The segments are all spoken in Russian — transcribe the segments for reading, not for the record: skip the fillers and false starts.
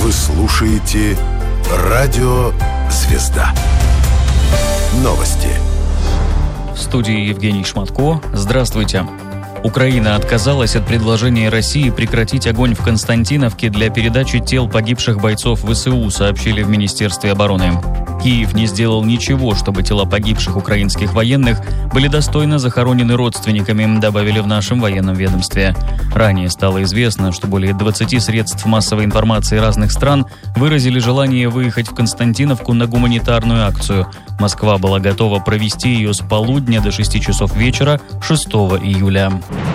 Вы слушаете «Радио Звезда». Новости. В студии Евгений Шматко. Здравствуйте. Украина отказалась от предложения России прекратить огонь в Константиновке для передачи тел погибших бойцов ВСУ, сообщили в Министерстве обороны. Киев не сделал ничего, чтобы тела погибших украинских военных были достойно захоронены родственниками, добавили в нашем военном ведомстве. Ранее стало известно, что более 20 средств массовой информации разных стран выразили желание выехать в Константиновку на гуманитарную акцию. Москва была готова провести ее с полудня до 6 часов вечера 6 июля.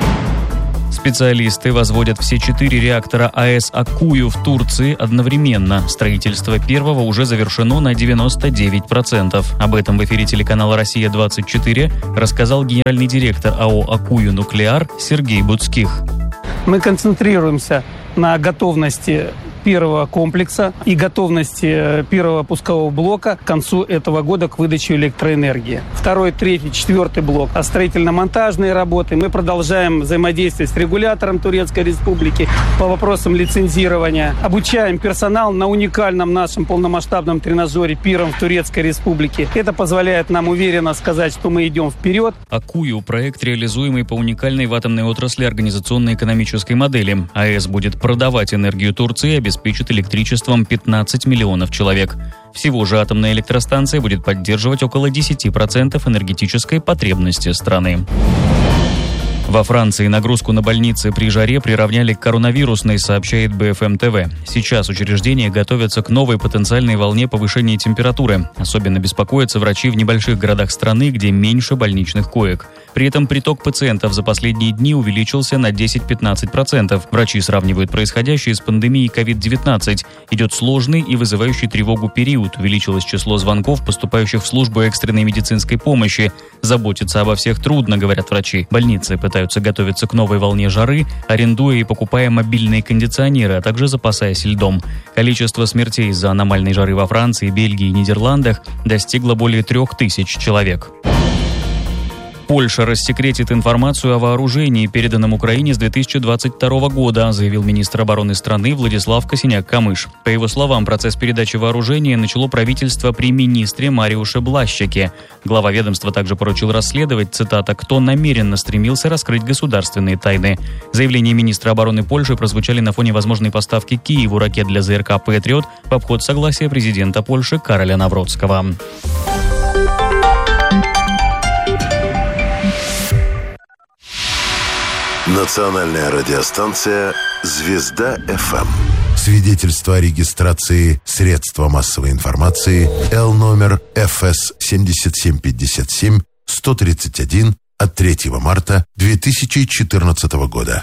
Специалисты возводят все 4 реактора АЭС Аккую в Турции одновременно. Строительство первого уже завершено на 99%. Об этом в эфире телеканала «Россия-24» рассказал генеральный директор АО «Аккую Нуклеар» Сергей Буцких. Мы концентрируемся на готовности первого комплекса и готовности первого пускового блока к концу этого года к выдаче электроэнергии. Второй, третий, четвертый блок. А строительно-монтажные работы мы продолжаем взаимодействовать с регулятором Турецкой Республики по вопросам лицензирования. Обучаем персонал на уникальном нашем полномасштабном тренажере «Пиром» в Турецкой Республике. Это позволяет нам уверенно сказать, что мы идем вперед. Аккую – проект, реализуемый по уникальной в атомной отрасли организационно-экономической модели. АЭС будет продавать энергию Турции и обеспечит электричеством 15 миллионов человек. Всего же атомная электростанция будет поддерживать около 10% энергетической потребности страны. Во Франции нагрузку на больницы при жаре приравняли к коронавирусной, сообщает БФМ ТВ. Сейчас учреждения готовятся к новой потенциальной волне повышения температуры. Особенно беспокоятся врачи в небольших городах страны, где меньше больничных коек. При этом приток пациентов за последние дни увеличился на 10-15%. Врачи сравнивают происходящее с пандемией COVID-19. Идет сложный и вызывающий тревогу период. Увеличилось число звонков, поступающих в службу экстренной медицинской помощи. Заботиться обо всех трудно, говорят врачи. Больницы пытаются готовиться к новой волне жары, арендуя и покупая мобильные кондиционеры, а также запасаясь льдом. Количество смертей из-за аномальной жары во Франции, Бельгии и Нидерландах достигло более 3000 человек. Польша рассекретит информацию о вооружении, переданном Украине с 2022 года, заявил министр обороны страны Владислав Косиняк-Камыш. По его словам, процесс передачи вооружения начало правительство при министре Мариуше Блащаке. Глава ведомства также поручил расследовать, цитата, «кто намеренно стремился раскрыть государственные тайны». Заявления министра обороны Польши прозвучали на фоне возможной поставки Киеву ракет для ЗРК «Патриот» в обход согласия президента Польши Кароля Навроцкого. Национальная радиостанция «Звезда-ФМ». Свидетельство о регистрации средства массовой информации Л номер ФС 7757 131 от 3 марта 2014 года.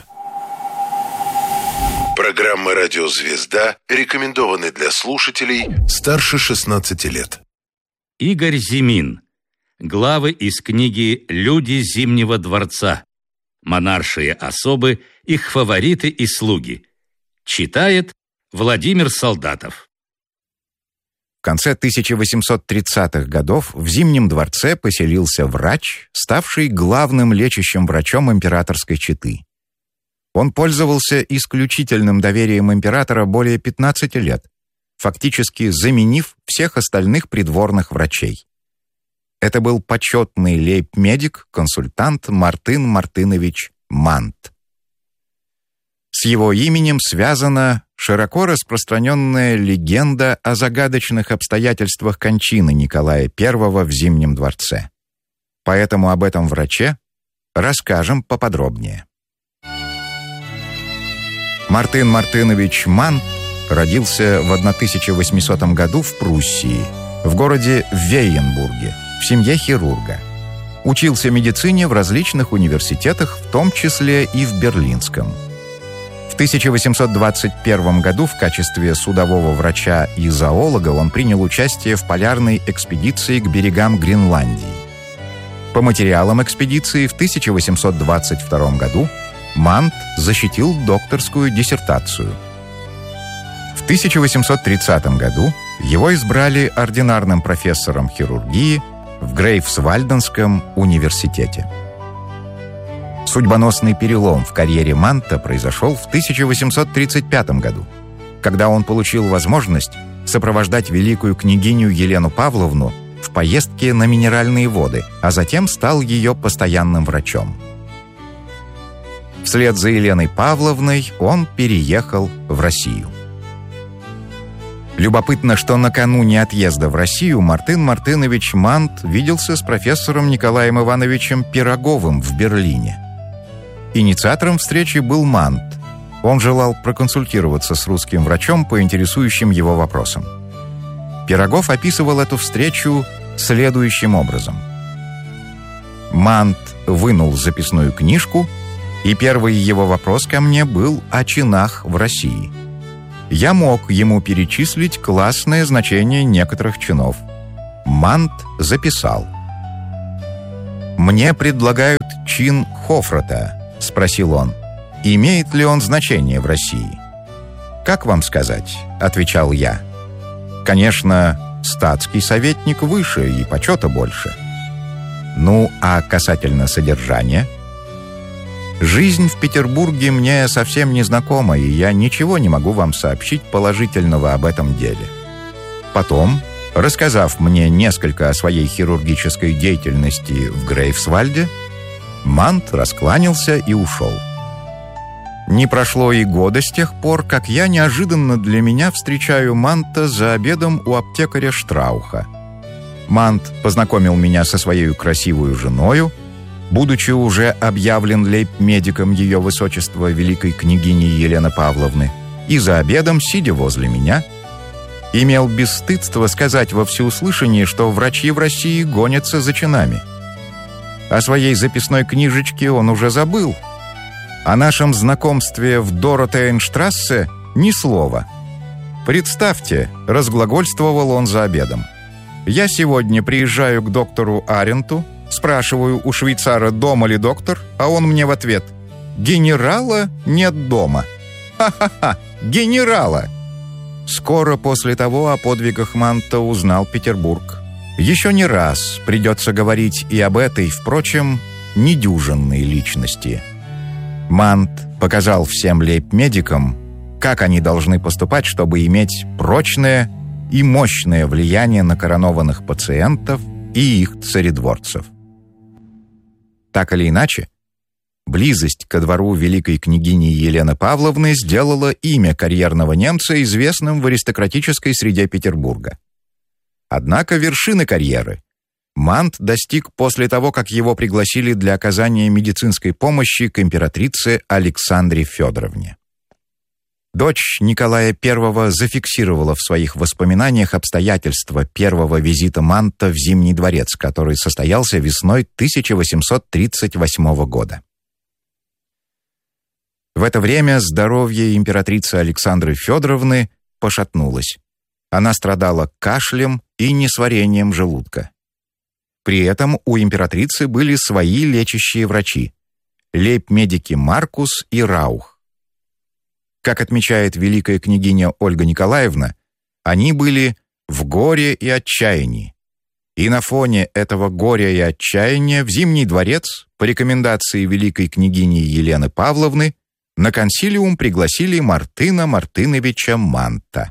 Программа «Радио Звезда» рекомендованы для слушателей старше 16 лет. Игорь Зимин. Главы из книги «Люди Зимнего дворца». Монаршие особы, их фавориты и слуги. Читает Владимир Солдатов. В конце 1830-х годов в Зимнем дворце поселился врач, ставший главным лечащим врачом императорской четы. Он пользовался исключительным доверием императора более 15 лет, фактически заменив всех остальных придворных врачей. Это был почетный лейб-медик, консультант Мартын Мартынович Мант. С его именем связана широко распространенная легенда о загадочных обстоятельствах кончины Николая I в Зимнем дворце. Поэтому об этом враче расскажем поподробнее. Мартын Мартынович Мант родился в 1800 году в Пруссии, в городе Вейенбурге, в семье хирурга. Учился медицине в различных университетах, в том числе и в Берлинском. В 1821 году в качестве судового врача и зоолога он принял участие в полярной экспедиции к берегам Гренландии. По материалам экспедиции в 1822 году Мант защитил докторскую диссертацию. В 1830 году его избрали ординарным профессором хирургии в Грейфсвальденском университете. Судьбоносный перелом в карьере Манта произошел в 1835 году. когда он получил возможность сопровождать великую княгиню Елену Павловну в поездке на минеральные воды, а затем стал ее постоянным врачом. Вслед за Еленой Павловной он переехал в Россию. Любопытно, что накануне отъезда в Россию Мартын Мартынович Мант виделся с профессором Николаем Ивановичем Пироговым в Берлине. Инициатором встречи был Мант. Он желал проконсультироваться с русским врачом по интересующим его вопросам. Пирогов описывал эту встречу следующим образом. Мант вынул записную книжку, и первый его вопрос ко мне был о чинах в России. Я мог ему перечислить классное значение некоторых чинов. Мант записал. «Мне предлагают чин Хофрата», — спросил он. «Имеет ли он значение в России?» «Как вам сказать?» — отвечал я. «Конечно, статский советник выше и почета больше». «Ну, а касательно содержания?» «Жизнь в Петербурге мне совсем не знакома, и я ничего не могу вам сообщить положительного об этом деле». Потом, рассказав мне несколько о своей хирургической деятельности в Грейфсвальде, Мант раскланялся и ушел. Не прошло и года с тех пор, как я неожиданно для меня встречаю Манта за обедом у аптекаря Штрауха. Мант познакомил меня со своей красивой женою, будучи уже объявлен лейб-медиком ее высочества великой княгини Елены Павловны, и за обедом, сидя возле меня, имел бесстыдство сказать во всеуслышание, что врачи в России гонятся за чинами. О своей записной книжечке он уже забыл. О нашем знакомстве в Доротеенштрассе ни слова. «Представьте», — разглагольствовал он за обедом, «я сегодня приезжаю к доктору Аренту, спрашиваю у швейцара, дома ли доктор, а он мне в ответ: генерала нет дома. Ха-ха-ха, генерала!» Скоро после того о подвигах Манта узнал Петербург. Еще не раз придется говорить и об этой, впрочем, недюжинной личности. Мант показал всем лейб-медикам, как они должны поступать, чтобы иметь прочное и мощное влияние на коронованных пациентов и их царедворцев. Так или иначе, близость ко двору великой княгини Елены Павловны сделала имя карьерного немца известным в аристократической среде Петербурга. Однако вершины карьеры Мант достиг после того, как его пригласили для оказания медицинской помощи к императрице Александре Федоровне. Дочь Николая I зафиксировала в своих воспоминаниях обстоятельства первого визита Манта в Зимний дворец, который состоялся весной 1838 года. В это время здоровье императрицы Александры Федоровны пошатнулось. Она страдала кашлем и несварением желудка. При этом у императрицы были свои лечащие врачи – лейб-медики Маркус и Раух. Как отмечает великая княгиня Ольга Николаевна, они были в горе и отчаянии. И на фоне этого горя и отчаяния в Зимний дворец, по рекомендации великой княгини Елены Павловны, на консилиум пригласили Мартына Мартыновича Манта.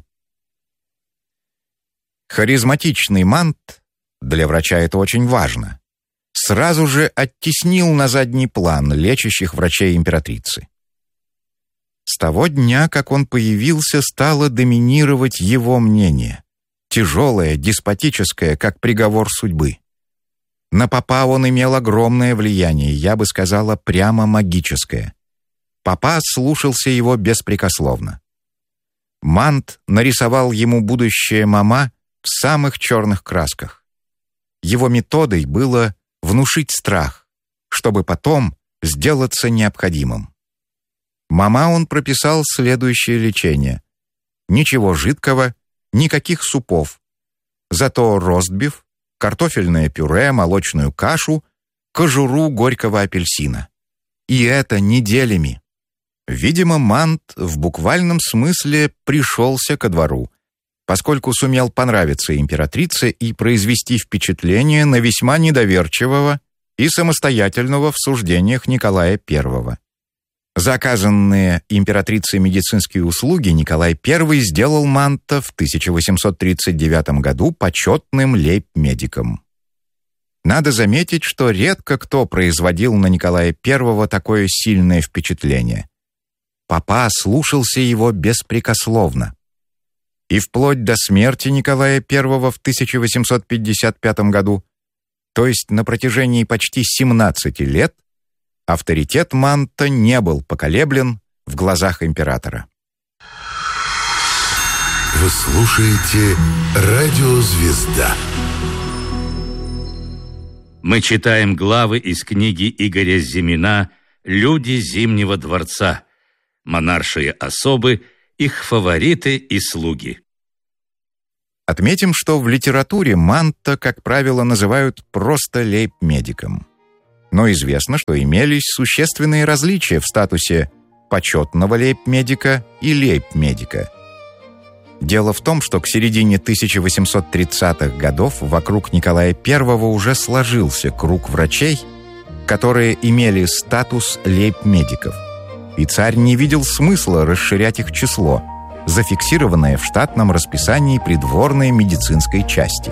Харизматичный Мант, для врача это очень важно, сразу же оттеснил на задний план лечащих врачей императрицы. С того дня, как он появился, стало доминировать его мнение, тяжелое, деспотическое, как приговор судьбы. На папа он имел огромное влияние, я бы сказала, прямо магическое. Папа слушался его беспрекословно. Мант нарисовал ему будущее мама в самых черных красках. Его методой было внушить страх, чтобы потом сделаться необходимым. Мама он прописал следующее лечение. Ничего жидкого, никаких супов. Зато ростбиф, картофельное пюре, молочную кашу, кожуру горького апельсина. И это неделями. Видимо, Мант в буквальном смысле пришелся ко двору, поскольку сумел понравиться императрице и произвести впечатление на весьма недоверчивого и самостоятельного в суждениях Николая I. За оказанные императрицей медицинские услуги Николай I сделал Манта в 1839 году почетным лейб-медиком. Надо заметить, что редко кто производил на Николая I такое сильное впечатление. Папа слушался его беспрекословно. И вплоть до смерти Николая I в 1855 году, то есть на протяжении почти 17 лет, авторитет Манта не был поколеблен в глазах императора. Вы слушаете «Радио Звезда». Мы читаем главы из книги Игоря Зимина «Люди Зимнего дворца», монаршие особы, их фавориты и слуги. Отметим, что в литературе Манта, как правило, называют просто лейб-медиком. Но известно, что имелись существенные различия в статусе почетного лейб-медика и лейб-медика. Дело в том, что к середине 1830-х годов вокруг Николая I уже сложился круг врачей, которые имели статус лейб-медиков, и царь не видел смысла расширять их число, зафиксированное в штатном расписании придворной медицинской части.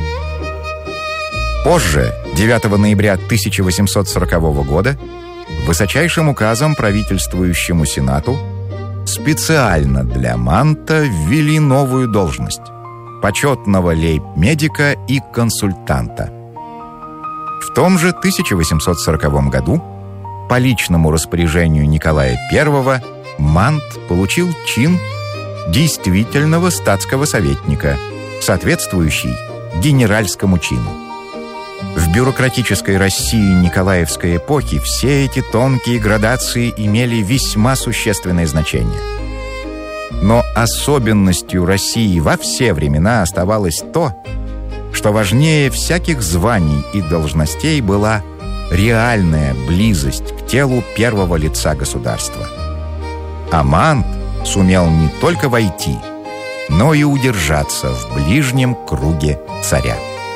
Позже, 9 ноября 1840 года, высочайшим указом правительствующему Сенату специально для Манта ввели новую должность – почетного лейб-медика и консультанта. В том же 1840 году по личному распоряжению Николая I Мант получил чин действительного статского советника, соответствующий генеральскому чину. В бюрократической России Николаевской эпохи все эти тонкие градации имели весьма существенное значение. Но особенностью России во все времена оставалось то, что важнее всяких званий и должностей была реальная близость к телу первого лица государства. А Мант сумел не только войти, но и удержаться в ближнем круге царя.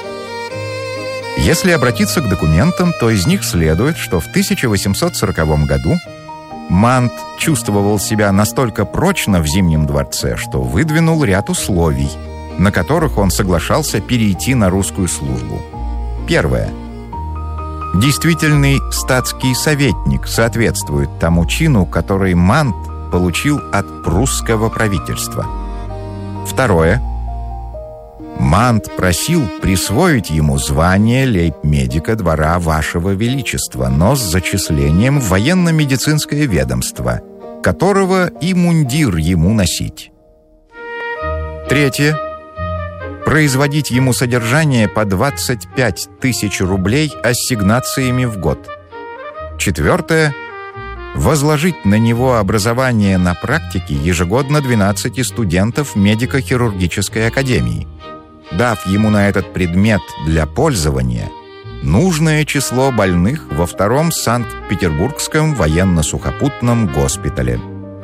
Если обратиться к документам, то из них следует, что в 1840 году Мант чувствовал себя настолько прочно в Зимнем дворце, что выдвинул ряд условий, на которых он соглашался перейти на русскую службу. Первое. Действительный статский советник соответствует тому чину, который Мант получил от прусского правительства. Второе. Мант просил присвоить ему звание лейб-медика двора Вашего Величества, но с зачислением в военно-медицинское ведомство, которого и мундир ему носить. Третье. Производить ему содержание по 25 тысяч рублей ассигнациями в год. Четвертое. Возложить на него образование на практике ежегодно 12 студентов медико-хирургической академии, дав ему на этот предмет для пользования нужное число больных во втором Санкт-Петербургском военно-сухопутном госпитале.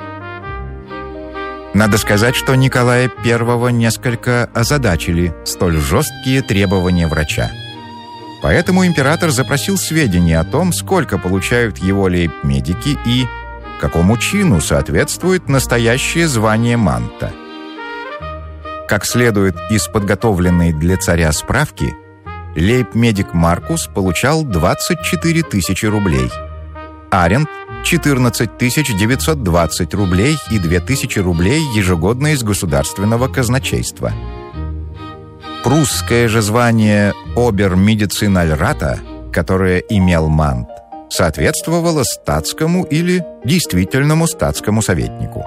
Надо сказать, что Николая I несколько озадачили столь жесткие требования врача. Поэтому император запросил сведения о том, сколько получают его лейб-медики и какому чину соответствует настоящее звание Манта. Как следует из подготовленной для царя справки, лейб-медик Маркус получал 24 тысячи рублей, Арент – 14 920 рублей и 2000 рублей ежегодно из государственного казначейства. Прусское же звание обер-медицинальрата, которое имел Мант, соответствовало статскому или действительному статскому советнику.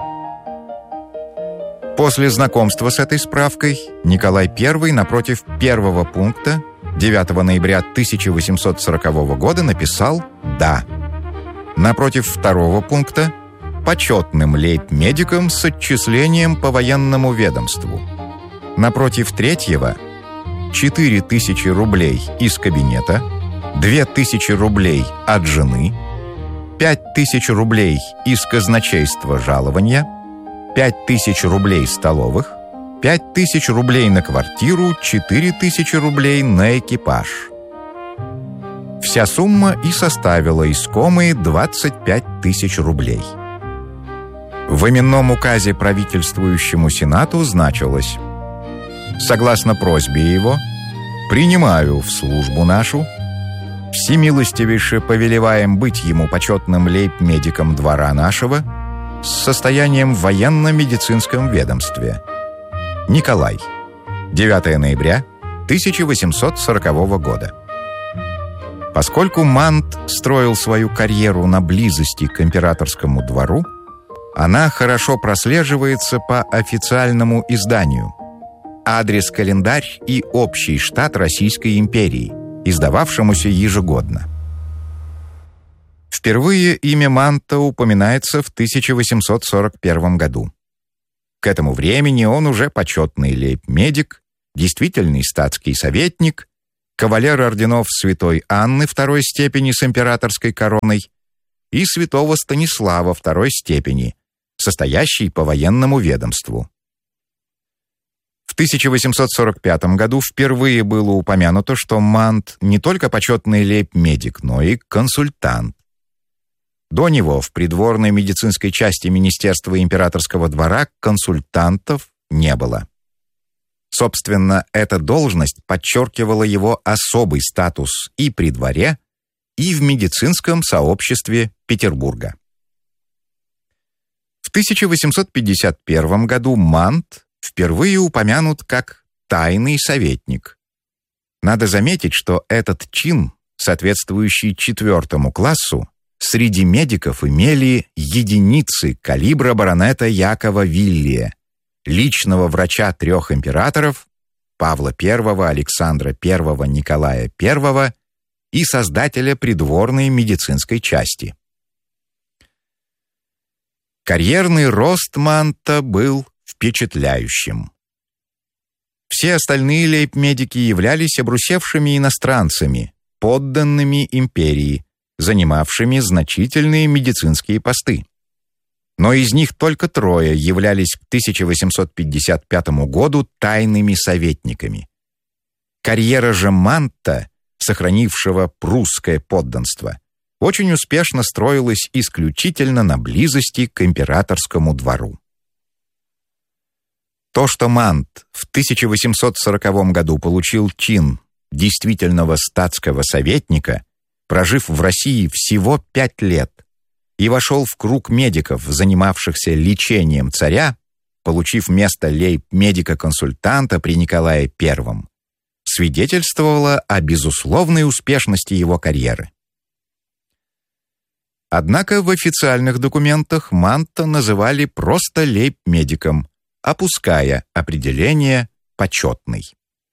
После знакомства с этой справкой Николай I напротив первого пункта 9 ноября 1840 года написал «да». Напротив второго пункта «почетным лейб-медиком с отчислением по военному ведомству». Напротив третьего 4000 рублей из кабинета, 2000 рублей от жены, 5000 рублей из казначейства жалования, 5000 рублей столовых, 5000 рублей на квартиру, 4000 рублей на экипаж. Вся сумма и составила искомые 25 тысяч рублей. В именном указе правительствующему Сенату значилось: «Согласно просьбе его, принимаю в службу нашу, всемилостивейше повелеваем быть ему почетным лейб-медиком двора нашего с состоянием в военно-медицинском ведомстве. Николай. 9 ноября 1840 года». Поскольку Мант строил свою карьеру на близости к императорскому двору, она хорошо прослеживается по официальному изданию. Адрес-календарь и общий штат Российской империи, издававшемуся ежегодно. Впервые имя Манта упоминается в 1841 году. К этому времени он уже почетный лейб-медик, действительный статский советник, кавалер орденов Святой Анны второй степени с императорской короной и святого Станислава второй степени, состоящий по военному ведомству. В 1845 году впервые было упомянуто, что Мант не только почетный лейб-медик, но и консультант. До него в придворной медицинской части Министерства императорского двора консультантов не было. Собственно, эта должность подчеркивала его особый статус и при дворе, и в медицинском сообществе Петербурга. В 1851 году Мант впервые упомянут как тайный советник. Надо заметить, что этот чин, соответствующий 4 классу, среди медиков имели единицы калибра баронета Якова Виллия, личного врача 3 императоров Павла I, Александра I, Николая I и создателя придворной медицинской части. Карьерный рост Манта был впечатляющим. Все остальные лейб-медики являлись обрусевшими иностранцами, подданными империи, занимавшими значительные медицинские посты. Но из них только 3 являлись к 1855 году тайными советниками. Карьера же Манта, сохранившего прусское подданство, очень успешно строилась исключительно на близости к императорскому двору. То, что Мант в 1840 году получил чин действительного статского советника, прожив в России всего 5 лет, и вошел в круг медиков, занимавшихся лечением царя, получив место лейб-медика-консультанта при Николае I, свидетельствовало о безусловной успешности его карьеры. Однако в официальных документах Манта называли просто лейб-медиком, опуская определение «почетный».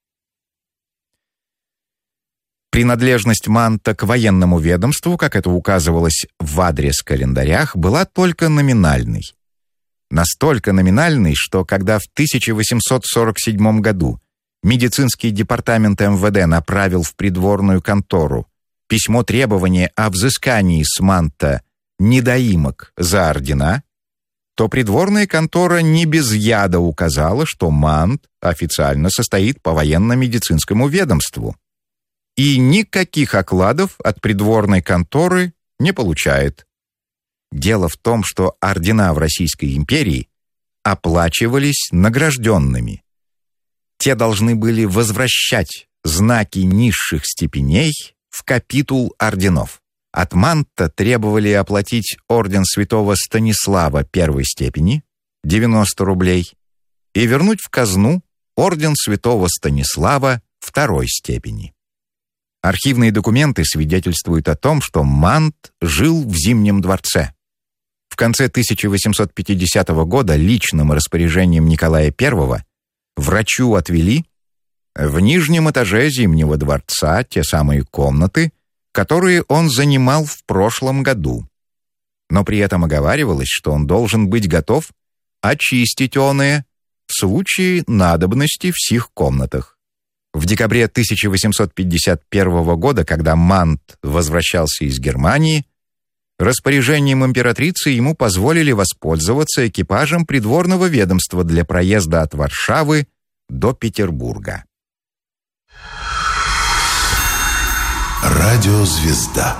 Принадлежность Манта к военному ведомству, как это указывалось в адрес-календарях, была только номинальной. Настолько номинальной, что когда в 1847 году медицинский департамент МВД направил в придворную контору письмо требования о взыскании с Манта недоимок за ордена, то придворная контора не без яда указала, что Мант официально состоит по военно-медицинскому ведомству и никаких окладов от придворной конторы не получает. Дело в том, что ордена в Российской империи оплачивались награжденными. Те должны были возвращать знаки низших степеней в капитул орденов. От Манта требовали оплатить орден святого Станислава первой степени, 90 рублей, и вернуть в казну орден святого Станислава второй степени. Архивные документы свидетельствуют о том, что Мант жил в Зимнем дворце. В конце 1850 года личным распоряжением Николая I врачу отвели в нижнем этаже Зимнего дворца те самые комнаты, которые он занимал в прошлом году. Но при этом оговаривалось, что он должен быть готов очистить оные в случае надобности в сих комнатах. В декабре 1851 года, когда Мант возвращался из Германии, распоряжением императрицы ему позволили воспользоваться экипажем придворного ведомства для проезда от Варшавы до Петербурга. Радиозвезда.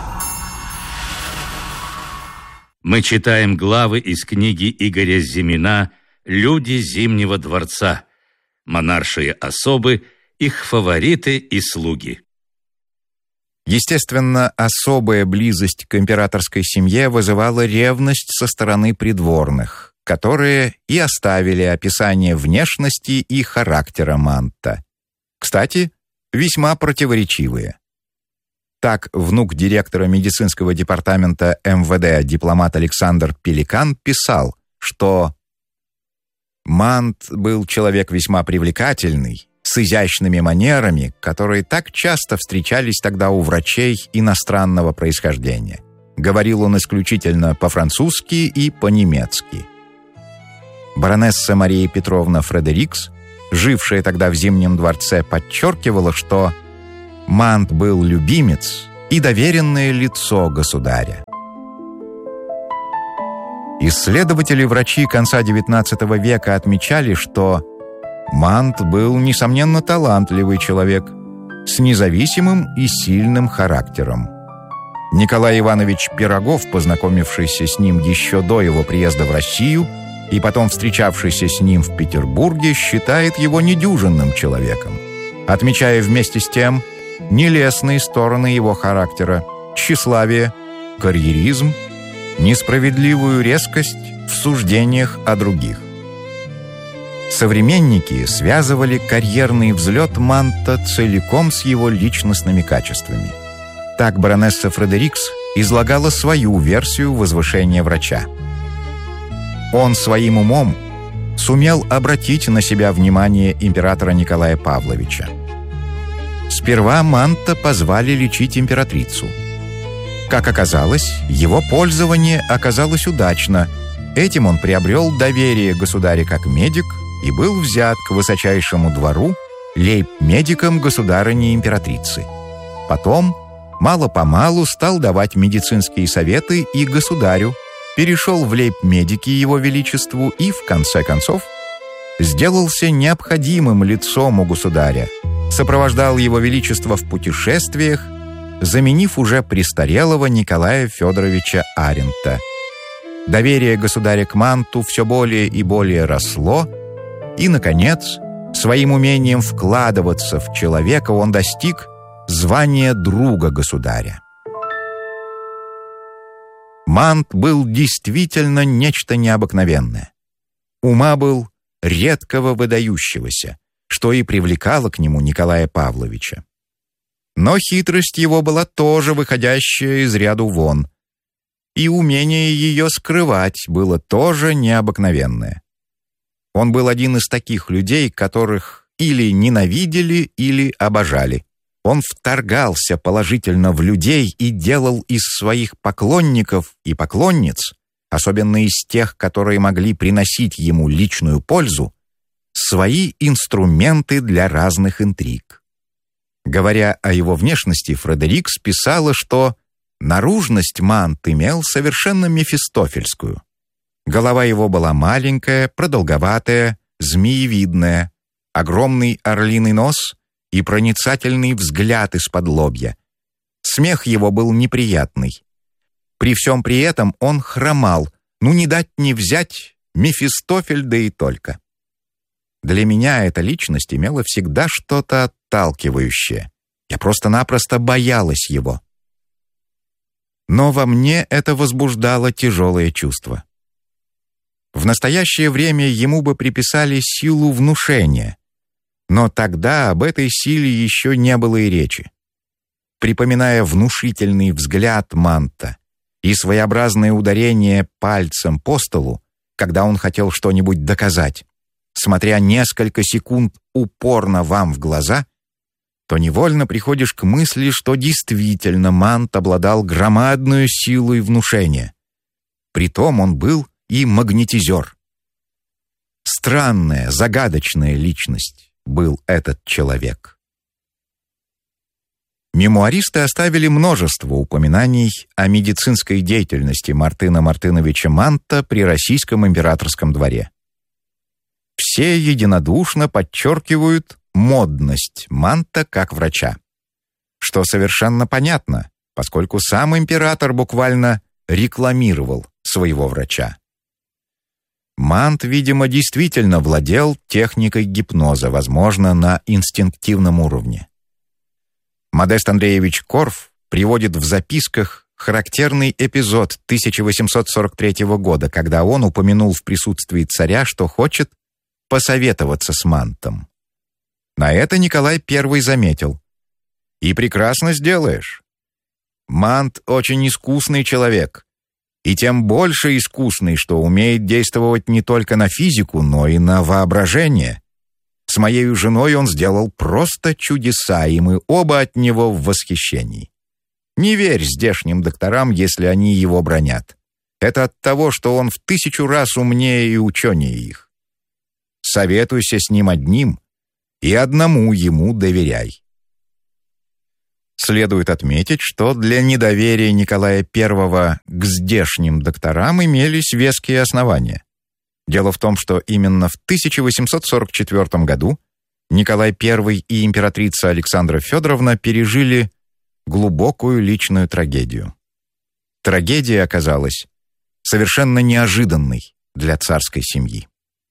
Мы читаем главы из книги Игоря Зимина «Люди Зимнего дворца», монаршие особы, их фавориты и слуги. Естественно, особая близость к императорской семье вызывала ревность со стороны придворных, которые и оставили описание внешности и характера Манта. Кстати, весьма противоречивые. Так, внук директора медицинского департамента МВД дипломат Александр Пеликан писал, что Мант был человек весьма привлекательный, с изящными манерами, которые так часто встречались тогда у врачей иностранного происхождения. Говорил он исключительно по-французски и по-немецки. Баронесса Мария Петровна Фредерикс, жившая тогда в Зимнем дворце, подчеркивала, что Мант был любимец и доверенное лицо государя. Исследователи-врачи конца XIX века отмечали, что Мант был, несомненно, талантливый человек с независимым и сильным характером. Николай Иванович Пирогов, познакомившийся с ним еще до его приезда в Россию и потом встречавшийся с ним в Петербурге, считает его недюжинным человеком, отмечая вместе с тем нелестные стороны его характера, тщеславие, карьеризм, несправедливую резкость в суждениях о других. Современники связывали карьерный взлет Манта целиком с его личностными качествами. Так баронесса Фредерикс излагала свою версию возвышения врача. Он своим умом сумел обратить на себя внимание императора Николая Павловича. Сперва Манта позвали лечить императрицу. Как оказалось, его пользование оказалось удачно. Этим он приобрел доверие государя как медик и был взят к высочайшему двору лейб-медиком государыни-императрицы. Потом, мало-помалу, стал давать медицинские советы и государю, перешел в лейб-медики его величеству и, в конце концов, сделался необходимым лицом у государя, сопровождал его величество в путешествиях, заменив уже престарелого Николая Федоровича Арента. Доверие государя к Манту все более и более росло, и, наконец, своим умением вкладываться в человека он достиг звания друга государя. Мант был действительно нечто необыкновенное. Ума был редкого выдающегося, что и привлекало к нему Николая Павловича. Но хитрость его была тоже выходящая из ряду вон, и умение ее скрывать было тоже необыкновенное. Он был один из таких людей, которых или ненавидели, или обожали. Он вторгался положительно в людей и делал из своих поклонников и поклонниц, особенно из тех, которые могли приносить ему личную пользу, свои инструменты для разных интриг. Говоря о его внешности, Фредерикс писала, что наружность Мант имел совершенно мефистофельскую. Голова его была маленькая, продолговатая, змеевидная, огромный орлиный нос и проницательный взгляд из-под лобья. Смех его был неприятный. При всем при этом он хромал, не дать не взять, Мефистофель да и только. Для меня эта личность имела всегда что-то отталкивающее. Я просто-напросто боялась его. Но во мне это возбуждало тяжелое чувство. В настоящее время ему бы приписали силу внушения, но тогда об этой силе еще не было и речи. Припоминая внушительный взгляд Манта и своеобразное ударение пальцем по столу, когда он хотел что-нибудь доказать, смотря несколько секунд упорно вам в глаза, то невольно приходишь к мысли, что действительно Мант обладал громадной силой внушения. Притом он был и магнетизер. Странная, загадочная личность был этот человек. Мемуаристы оставили множество упоминаний о медицинской деятельности Мартына Мартыновича Манта при российском императорском дворе. Все единодушно подчеркивают модность Манта как врача. что совершенно понятно, поскольку сам император буквально рекламировал своего врача. Мант, видимо, действительно владел техникой гипноза, возможно, на инстинктивном уровне. Модест Андреевич Корф приводит в записках характерный эпизод 1843 года, когда он упомянул в присутствии царя, что хочет посоветоваться с Мантом. На это Николай I заметил: «И прекрасно сделаешь. Мант очень искусный человек, и тем больше искусный, что умеет действовать не только на физику, но и на воображение. С моей женой он сделал просто чудеса, и мы оба от него в восхищении. Не верь здешним докторам, если они его бранят. Это от того, что он в 1000 раз умнее и ученее их. Советуйся с ним одним, и одному ему доверяй». Следует отметить, что для недоверия Николая I к здешним докторам имелись веские основания. Дело в том, что именно в 1844 году Николай I и императрица Александра Федоровна пережили глубокую личную трагедию. Трагедия оказалась совершенно неожиданной для царской семьи.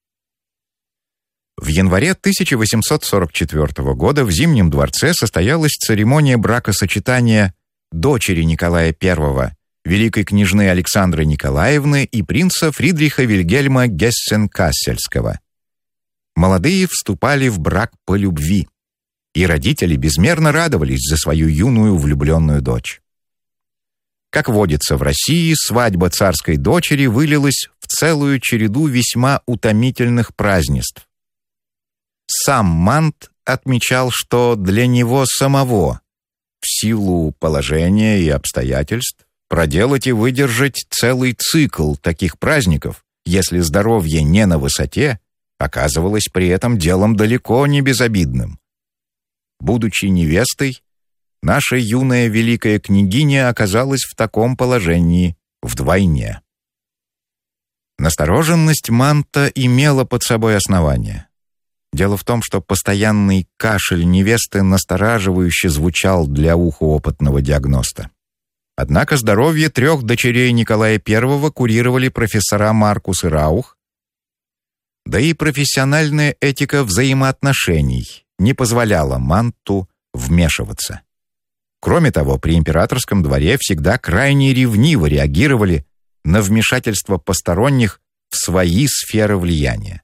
В январе 1844 года в Зимнем дворце состоялась церемония бракосочетания дочери Николая I, великой княжны Александры Николаевны, и принца Фридриха Вильгельма Гессен-Кассельского. Молодые вступали в брак по любви, и родители безмерно радовались за свою юную влюбленную дочь. Как водится в России, свадьба царской дочери вылилась в целую череду весьма утомительных празднеств. Сам Мант отмечал, что для него самого, в силу положения и обстоятельств, проделать и выдержать целый цикл таких праздников, если здоровье не на высоте, оказывалось при этом делом далеко не безобидным. Будучи невестой, наша юная великая княгиня оказалась в таком положении вдвойне. Настороженность Манта имела под собой основание. Дело в том, что постоянный кашель невесты настораживающе звучал для уха опытного диагноста. Однако здоровье 3 дочерей Николая I курировали профессора Маркус и Раух, да и профессиональная этика взаимоотношений не позволяла Манту вмешиваться. Кроме того, при императорском дворе всегда крайне ревниво реагировали на вмешательство посторонних в свои сферы влияния.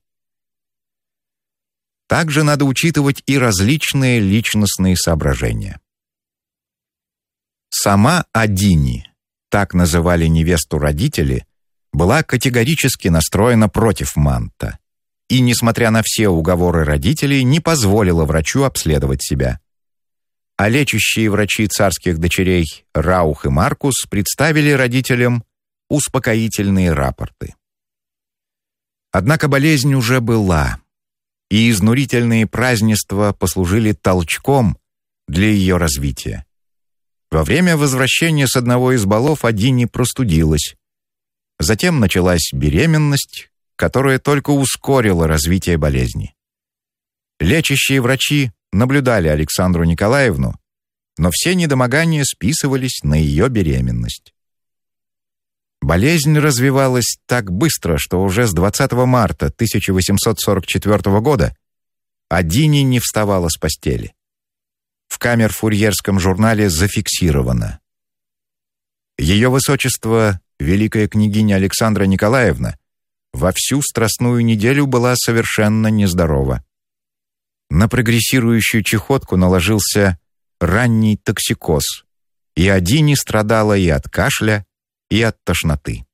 Также надо учитывать и различные личностные соображения. Сама Адини, так называли невесту родители, была категорически настроена против Манта и, несмотря на все уговоры родителей, не позволила врачу обследовать себя. А лечащие врачи царских дочерей Раух и Маркус представили родителям успокоительные рапорты. Однако болезнь уже была, и изнурительные празднества послужили толчком для ее развития. Во время возвращения с одного из балов Адини простудилась. Затем началась беременность, которая только ускорила развитие болезни. Лечащие врачи наблюдали Александру Николаевну, но все недомогания списывались на ее беременность. Болезнь развивалась так быстро, что уже с 20 марта 1844 года Адини не вставала с постели. В камер-фурьерском журнале зафиксировано: ее высочество, великая княгиня Александра Николаевна, во всю страстную неделю была совершенно нездорова. На прогрессирующую чахотку наложился ранний токсикоз, и Адини страдала и от кашля, и от тошноты.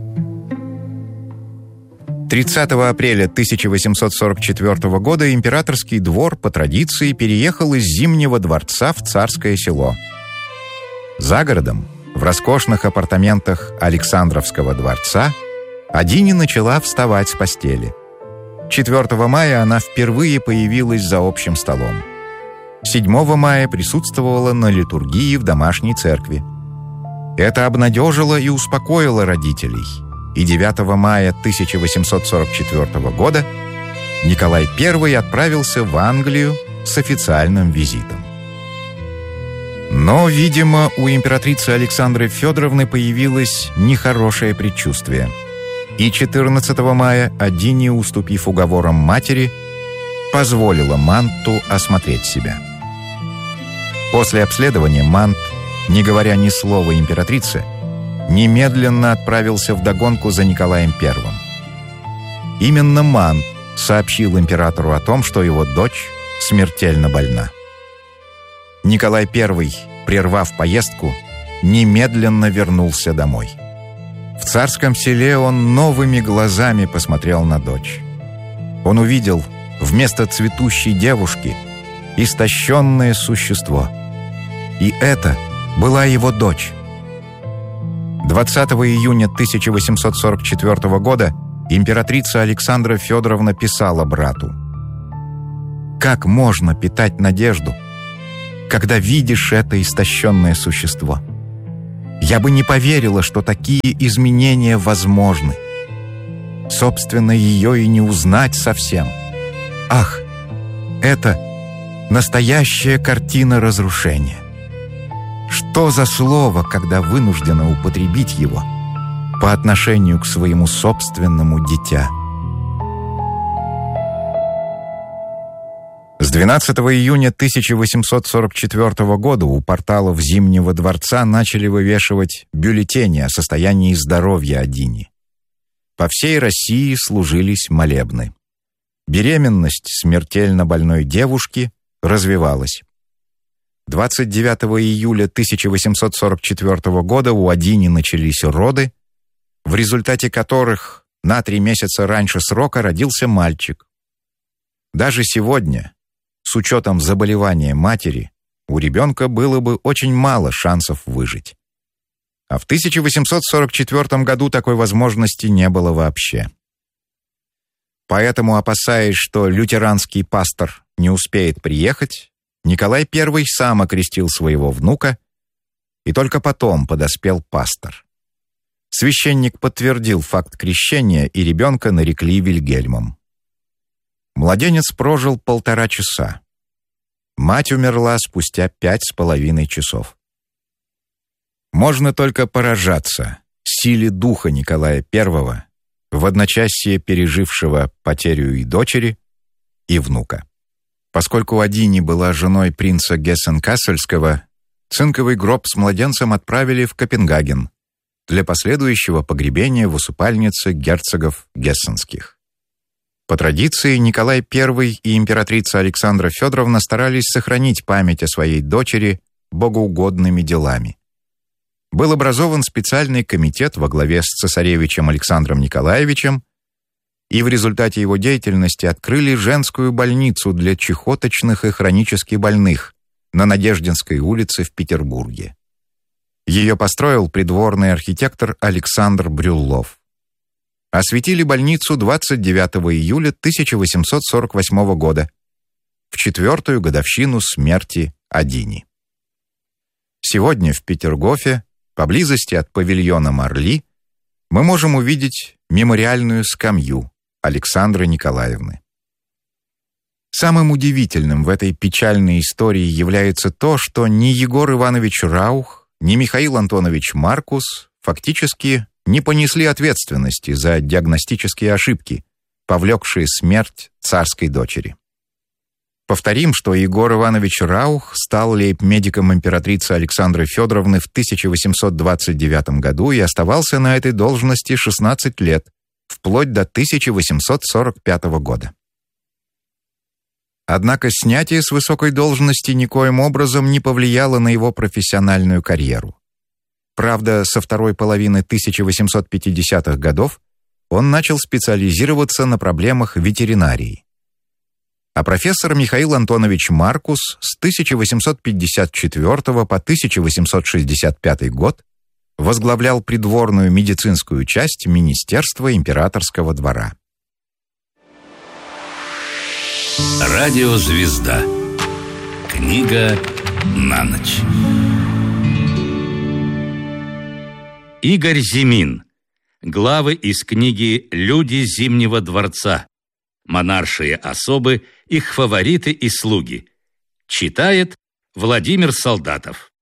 30 апреля 1844 года императорский двор по традиции переехал из Зимнего дворца в Царское село. За городом, в роскошных апартаментах Александровского дворца, Адини начала вставать с постели. 4 мая она впервые появилась за общим столом. 7 мая присутствовала на литургии в домашней церкви. Это обнадежило и успокоило родителей, и 9 мая 1844 года Николай I отправился в Англию с официальным визитом. Но, видимо, у императрицы Александры Федоровны появилось нехорошее предчувствие. И 14 мая Адини, уступив уговорам матери, позволила Манту осмотреть себя. После обследования Мант, не говоря ни слова императрице, немедленно отправился вдогонку за Николаем I. Именно Мант сообщил императору о том, что его дочь смертельно больна. Николай I, прервав поездку, немедленно вернулся домой. В царском селе он новыми глазами посмотрел на дочь. Он увидел вместо цветущей девушки истощенное существо. И это была его дочь. 20 июня 1844 года императрица Александра Федоровна писала брату: «Как можно питать надежду, когда видишь это истощенное существо? Я бы не поверила, что такие изменения возможны. Собственно, ее и не узнать совсем. Ах, это настоящая картина разрушения. Что за слово, когда вынуждена употребить его по отношению к своему собственному дитя?» С 12 июня 1844 года у порталов Зимнего дворца начали вывешивать бюллетени о состоянии здоровья Адини. По всей России служились молебны. Беременность смертельно больной девушки развивалась. 29 июля 1844 года у Адини начались роды, в результате которых на 3 месяца раньше срока родился мальчик. Даже сегодня, с учетом заболевания матери, у ребенка было бы очень мало шансов выжить. А в 1844 году такой возможности не было вообще. Поэтому, опасаясь, что лютеранский пастор не успеет приехать, Николай I сам окрестил своего внука, и только потом подоспел пастор. Священник подтвердил факт крещения, и ребенка нарекли Вильгельмом. Младенец прожил 1,5 часа. Мать умерла спустя 5,5 часов. Можно только поражаться силе духа Николая I, в одночасье пережившего потерю и дочери, и внука. Поскольку Адини была женой принца Гессен-Кассельского, цинковый гроб с младенцем отправили в Копенгаген для последующего погребения в усыпальнице герцогов гессенских. По традиции, Николай I и императрица Александра Федоровна старались сохранить память о своей дочери богоугодными делами. Был образован специальный комитет во главе с цесаревичем Александром Николаевичем, и в результате его деятельности открыли женскую больницу для чехоточных и хронически больных на Надеждинской улице в Петербурге. Ее построил придворный архитектор Александр Брюллов. Осветили больницу 29 июля 1848 года, в 4-ю годовщину смерти Адини. Сегодня в Петергофе, поблизости от павильона Марли, мы можем увидеть мемориальную скамью Александры Николаевны. Самым удивительным в этой печальной истории является то, что ни Егор Иванович Раух, ни Михаил Антонович Маркус фактически не понесли ответственности за диагностические ошибки, повлекшие смерть царской дочери. Повторим, что Егор Иванович Раух стал лейб-медиком императрицы Александры Федоровны в 1829 году и оставался на этой должности 16 лет, вплоть до 1845 года. Однако снятие с высокой должности никоим образом не повлияло на его профессиональную карьеру. Правда, со второй половины 1850-х годов он начал специализироваться на проблемах ветеринарии. А профессор Михаил Антонович Маркус с 1854 по 1865 год возглавлял придворную медицинскую часть Министерства императорского двора. Радиозвезда. Книга на ночь. Игорь Зимин. Главы из книги «Люди Зимнего дворца. Монаршие особы, их фавориты и слуги». Читает Владимир Солдатов.